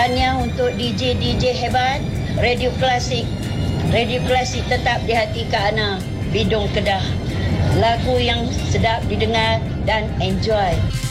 Tahniah untuk DJ-DJ hebat Radio Klasik. Radio Klasik tetap di hati Kak Ana, Bidung Kedah. Lagu yang sedap didengar dan enjoy.